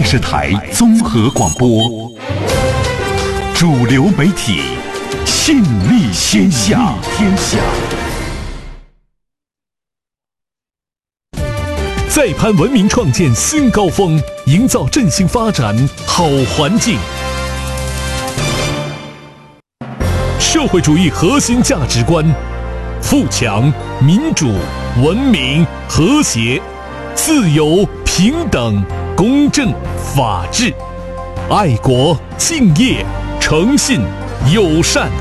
视台综合广播，主流媒体，信力天下。 再攀文明创建新高峰，营造振兴发展好环境。社会主义核心价值观：富强、民主、文明、和谐、自由、平等、公正、法治、爱国、敬业、诚信、友善。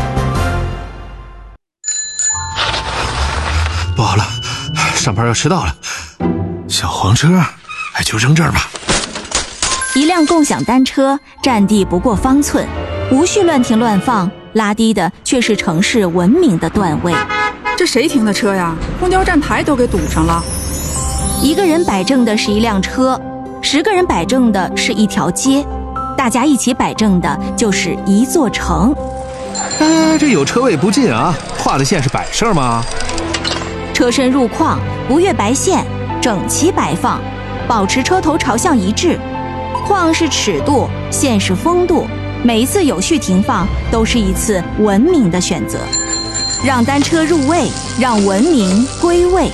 不好了，上班要迟到了。小黄车，就扔这儿吧。 一辆共享单车占地不过方寸，无序乱停乱放，拉低的却是城市文明的段位。 这谁停的车呀？公交站牌都给堵上了。 一个人摆正的是一辆车，10个人摆正的是一条街，大家一起摆正的就是一座城。 这有车位不进啊？画的线是摆设吗？ 车身入框，不越白线，整齐摆放，保持车头朝向一致。框是尺度，线是风度，每一次有序停放都是一次文明的选择。让单车入位，让文明归位。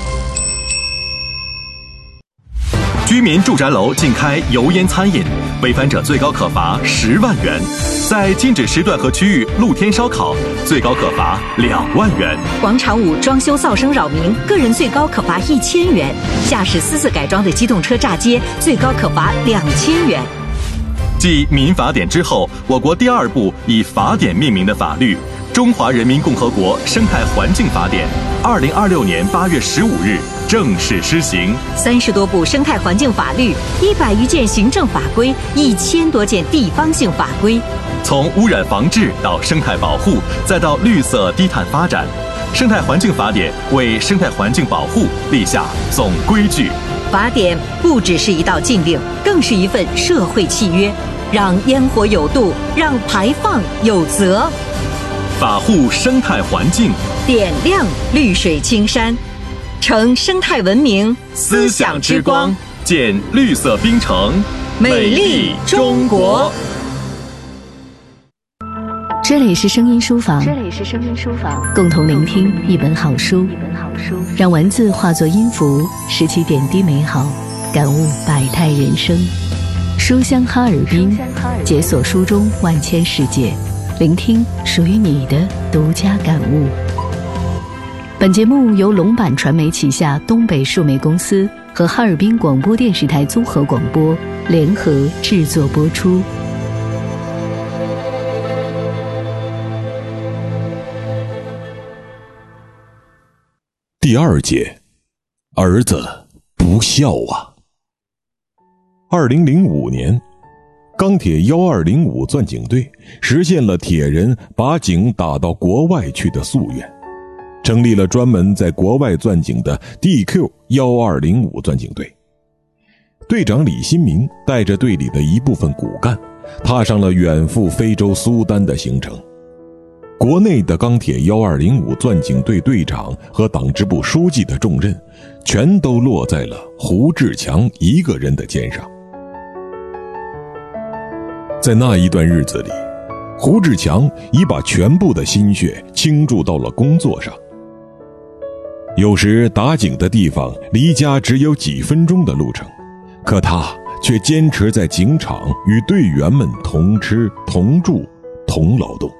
居民住宅楼禁开油烟餐饮，违反者最高可罚10万元；在禁止时段和区域露天烧烤，最高可罚2万元。 广场舞装修噪声扰民，个人最高可罚1000元；驾驶私自改装的机动车炸街，最高可罚2000元。 继民法典之后，我国第2部以法典命名的法律《中华人民共和国生态环境法典》，2026年8月15日正式施行。 30多部生态环境法律，100余件行政法规，1000多件地方性法规。 从污染防治到生态保护，再到绿色低碳发展，生态环境法典为生态环境保护立下总规矩。 法典不只是一道禁令，更是一份社会契约，让烟火有度，让排放有责。 法护生态环境， 点亮绿水青山，成生态文明思想之光， 建绿色冰城， 美丽中国。 这里是声音书房，共同聆听一本好书，让文字化作音符，拾起点滴美好，感悟百态人生。书香哈尔滨，解锁书中万千世界，聆听属于你的独家感悟。本节目由龙板传媒旗下东北数媒公司和哈尔滨广播电视台综合广播联合制作播出。 第2节，儿子不孝啊。2005年，钢铁1205钻井队实现了铁人把井打到国外去的夙愿，成立了专门在国外钻井的 DQ1205 钻井队。队长李新民带着队里的一部分骨干，踏上了远赴非洲苏丹的行程。国内的钢铁1205钻井队队长和党支部书记的重任，全都落在了胡志强一个人的肩上。在那一段日子里，胡志强已把全部的心血倾注到了工作上。有时打井的地方离家只有几分钟的路程，可他却坚持在井场与队员们同吃同住同劳动。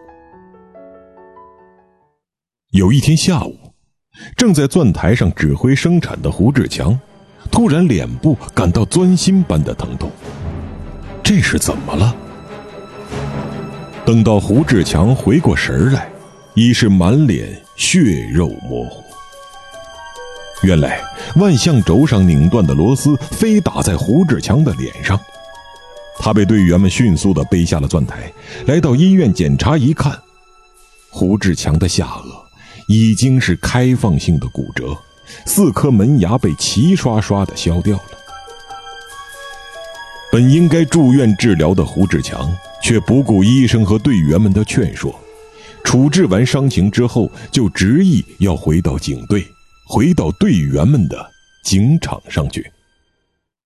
有一天下午，正在钻台上指挥生产的胡志强突然脸部感到钻心般的疼痛，这是怎么了？等到胡志强回过神来，已是满脸血肉模糊。原来万向轴上拧断的螺丝非打在胡志强的脸上，他被队员们迅速地背下了钻台，来到医院检查一看，胡志强的下颚已经是开放性的骨折，4颗门牙被齐刷刷地削掉了。本应该住院治疗的胡志强却不顾医生和队员们的劝说，处置完伤情之后，就执意要回到警队，回到队员们的警场上去。